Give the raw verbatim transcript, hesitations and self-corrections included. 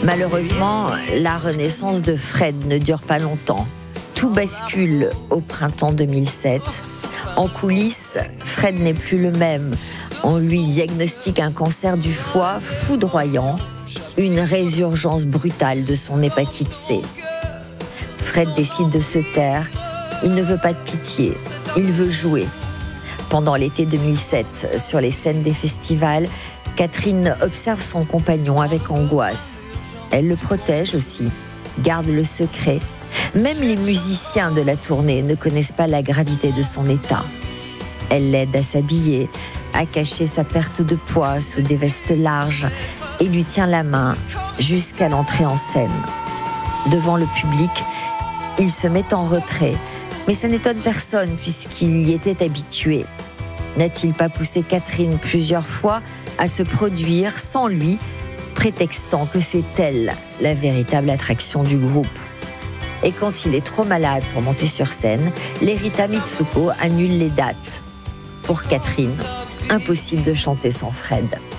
Malheureusement, la renaissance de Fred ne dure pas longtemps. Tout bascule au printemps deux mille sept. En coulisses, Fred n'est plus le même. On lui diagnostique un cancer du foie foudroyant, une résurgence brutale de son hépatite C. Fred décide de se taire. Il ne veut pas de pitié. Il veut jouer. Pendant l'été deux mille sept, sur les scènes des festivals, Catherine observe son compagnon avec angoisse. Elle le protège aussi, garde le secret. Même les musiciens de la tournée ne connaissent pas la gravité de son état. Elle l'aide à s'habiller, à cacher sa perte de poids sous des vestes larges et lui tient la main jusqu'à l'entrée en scène. Devant le public, il se met en retrait, mais ça n'étonne personne puisqu'il y était habitué. N'a-t-il pas poussé Catherine plusieurs fois à se produire sans lui, prétextant que c'est elle la véritable attraction du groupe? Et quand il est trop malade pour monter sur scène, l'Erita Mitsuko annule les dates. Pour Catherine, impossible de chanter sans Fred.